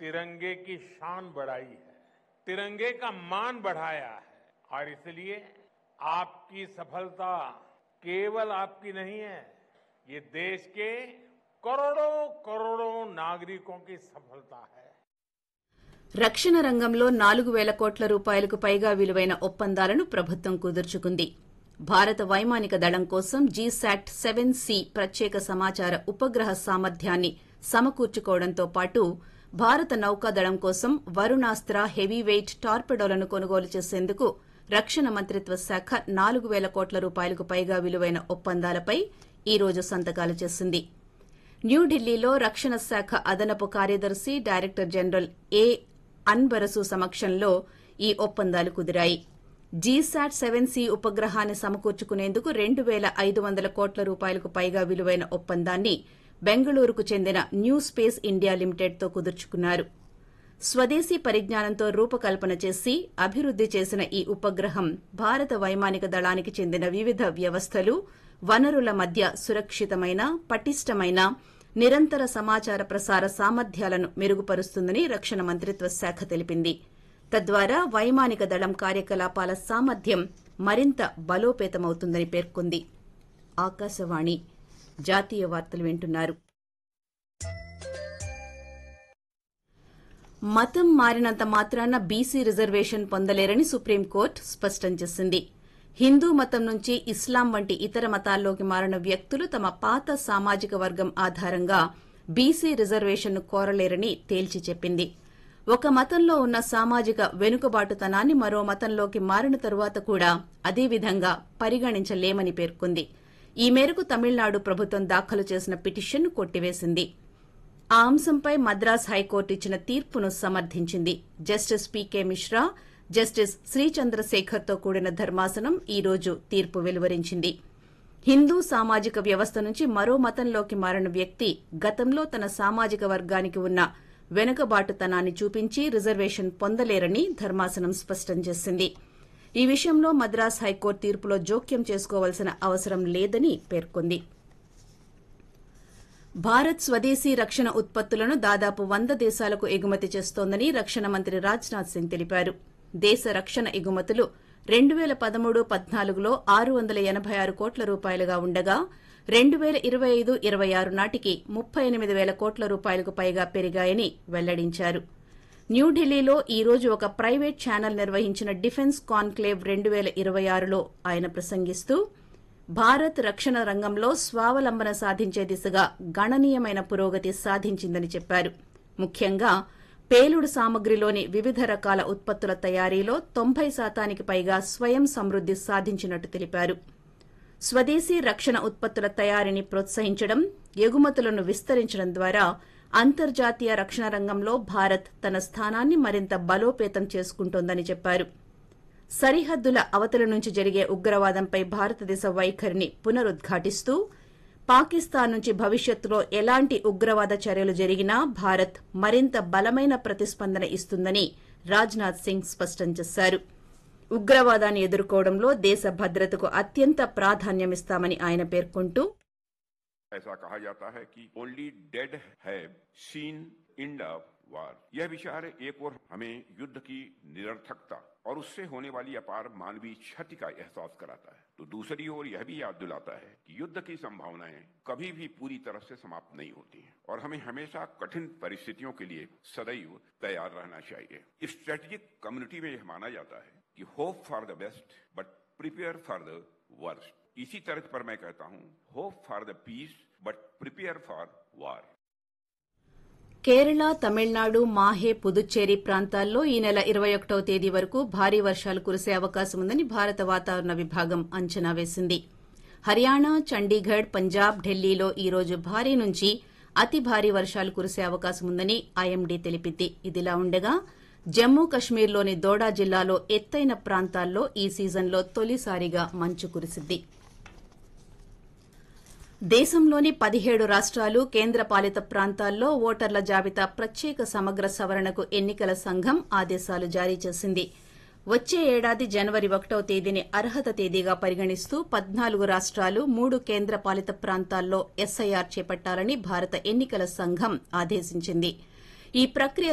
तिरंगे की शान बढ़ाई है, तिरंगे का मान बढ़ाया है और इसलिए आपकी सफलता केवल आपकी नहीं है, ये देश के करोड़ों करोड़ों नागरिकों की सफलता है। రక్షణ రంగంలో 4,000 కోట్ల రూపాయలకు పైగా విలువైన ఒప్పందాలను ప్రభుత్వం కుదుర్చుకుంది. భారత వైమానిక దళం కోసం జీశాట్ 7C ప్రత్యేక సమాచార ఉపగ్రహ సామర్థ్యాన్ని సమకూర్చుకోవడంతో పాటు భారత నౌకాదళం కోసం వరుణాస్త్ర హెవీవెయిట్ టార్పెడోలను కొనుగోలు చేసేందుకు రక్షణ మంత్రిత్వ శాఖ 4,000 కోట్ల రూపాయలకు పైగా విలువైన ఒప్పందాలపై ఈ రోజు సంతకాలు చేసింది. న్యూఢిల్లీలో రక్షణ శాఖ అదనపు కార్యదర్శి డైరెక్టర్ జనరల్ ఏ అన్బరసు సమక్షంలో ఈ ఒప్పందాలు కుదిరాయి. జీశాట్ 7C ఉపగ్రహాన్ని సమకూర్చుకునేందుకు 2,500 కోట్ల రూపాయలకు పైగా విలువైన ఒప్పందాన్ని బెంగళూరుకు చెందిన న్యూ స్పేస్ ఇండియా లిమిటెడ్తో కుదుర్చుకున్నారు. స్వదేశీ పరిజ్ఞానంతో రూపకల్పన చేసి అభివృద్ది చేసిన ఈ ఉపగ్రహం భారత వైమానిక దళానికి చెందిన వివిధ వ్యవస్థలు, వనరుల మధ్య సురక్షితమైన, పటిష్టమైన, నిరంతర సమాచార ప్రసార సామర్థ్యాలను మెరుగుపరుస్తుందని రక్షణ మంత్రిత్వ శాఖ తెలిపింది. తద్వారా వైమానిక దళం కార్యకలాపాల సామర్థ్యం మరింత బలోపేతమవుతుందని పేర్కొంది. ఆకాశవాణి జాతీయ వార్తలు వింటున్నారు. మతం మారినంత మాత్రాన బీసీ రిజర్వేషన్ పొందలేరని సుప్రీంకోర్టు స్పష్టం చేసింది. హిందూ మతం నుంచి ఇస్లాం వంటి ఇతర మతాల్లోకి మారిన వ్యక్తులు తమ పాత సామాజిక వర్గం ఆధారంగా బీసీ రిజర్వేషన్ను కోరలేరని తేల్చి చెప్పింది. ఒక మతంలో ఉన్న సామాజిక వెనుకబాటుతనాన్ని మరో మతంలోకి మారిన తరువాత కూడా అదే విధంగా పరిగణించలేమని పేర్కొంది. ఈ మేరకు తమిళనాడు ప్రభుత్వం దాఖలు చేసిన పిటిషన్ను కొట్టివేసింది. ఆ అంశంపై మద్రాస్ హైకోర్టు ఇచ్చిన తీర్పును సమర్థించింది. జస్టిస్ పీకే మిశ్రా, జస్టిస్ శ్రీ చంద్రశేఖర్తో కూడిన ధర్మాసనం ఈ రోజు తీర్పు వెలువరించింది. హిందూ సామాజిక వ్యవస్థ నుంచి మరో మతంలోకి మారిన వ్యక్తి గతంలో తన సామాజిక వర్గానికి ఉన్న వెనుకబాటుతనాన్ని చూపించి రిజర్వేషన్ పొందలేరని ధర్మాసనం స్పష్టం చేసింది. ఈ విషయంలో మద్రాస్ హైకోర్టు తీర్పులో జోక్యం చేసుకోవాల్సిన అవసరం లేదని పేర్కొంది. భారత్ స్వదేశీ రక్షణ ఉత్పత్తులను దాదాపు 100 దేశాలకు ఎగుమతి చేస్తోందని రక్షణ మంత్రి రాజ్నాథ్ సింగ్ తెలిపారు. దేశ రక్షణ ఎగుమతులు 2013-14లో 686 కోట్ల రూపాయలుగా ఉండగా 2025-26 నాటికి 38,000 కోట్ల రూపాయలకు పైగా పెరిగాయని వెల్లడించారు. న్యూఢిల్లీలో ఈ రోజు ఒక ప్రైవేట్ ఛానల్ నిర్వహించిన డిఫెన్స్ కాన్క్లేవ్ 2026లో ఆయన ప్రసంగిస్తూ భారత్ రక్షణ రంగంలో స్వావలంబన సాధించే దిశగా గణనీయమైన పురోగతి సాధించిందని చెప్పారు. ముఖ్యంగా పేలుడు సామగ్రిలోని వివిధ రకాల ఉత్పత్తుల తయారీలో 90% పైగా స్వయం సమృద్ది సాధించినట్టు తెలిపారు. స్వదేశీ రక్షణ ఉత్పత్తుల తయారీని ప్రోత్సహించడం, ఎగుమతులను విస్తరించడం ద్వారా అంతర్జాతీయ రక్షణ రంగంలో భారత్ తన స్థానాన్ని మరింత బలోపేతం చేసుకుంటోందని చెప్పారు. సరిహద్దుల అవతల నుంచి జరిగే ఉగ్రవాదంపై భారతదేశ వైఖరిని పునరుద్ఘాటిస్తూ పాకిస్తాన్ నుంచి భవిష్యత్తులో ఎలాంటి ఉగ్రవాద చర్యలు జరిగినా భారత్ మరింత బలమైన ప్రతిస్పందన ఇస్తుందని రాజ్నాథ్ సింగ్ స్పష్టం చేశారు. ఉగ్రవాదాన్ని ఎదుర్కోవడంలో దేశ భద్రతకు అత్యంత ప్రాధాన్యమిస్తామని ఆయన పేర్కొంటూ ऐसा कहा जाता है कि only dead have seen end of war. यह विचार एक और हमें युद्ध की निरर्थकता और उससे होने वाली अपार मानवीय क्षति का एहसास कराता है, तो दूसरी ओर यह भी याद दिलाता है कि युद्ध की संभावनाएं कभी भी पूरी तरह से समाप्त नहीं होती हैं और हमें हमेशा कठिन परिस्थितियों के लिए सदैव तैयार रहना चाहिए। स्ट्रेटेजिक कम्युनिटी में यह माना जाता है कि hope for the best but prepare for the worst. इसी तरह पर मैं कहता हूं, hope for the piece but prepare for वार। కేరళ, తమిళనాడు, మాహే, పుదుచ్చేరి ప్రాంతాల్లో ఈ నెల 21వ తేదీ వరకు భారీ వర్షాలు కురిసే అవకాశం ఉందని భారత వాతావరణ విభాగం అంచనా వేసింది. హర్యానా, చండీగఢ్, పంజాబ్, ఢిల్లీలో ఈ రోజు భారీ నుంచి అతి భారీ వర్షాలు కురిసే అవకాశం ఉందని ఐఎండీ తెలిపింది. ఇదిలా ఉండగా జమ్మూ కశ్మీర్లోని దోడా జిల్లాలో ఎత్తైన ప్రాంతాల్లో ఈ సీజన్లో తొలిసారిగా మంచు కురిసింది. దేశంలోని 17 రాష్ట్రాలు, కేంద్రపాలిత ప్రాంతాల్లో ఓటర్ల జాబితా ప్రత్యేక సమగ్ర సవరణకు ఎన్నికల సంఘం ఆదేశాలు జారీ చేసింది. వచ్చే ఏడాది జనవరి 1వ తేదీని అర్హత తేదీగా పరిగణిస్తూ 14 రాష్ట్రాలు, 3 కేంద్రపాలిత ప్రాంతాల్లో ఎస్ఐఆర్ చేపట్టాలని భారత ఎన్నికల సంఘం ఆదేశించింది. ఈ ప్రక్రియ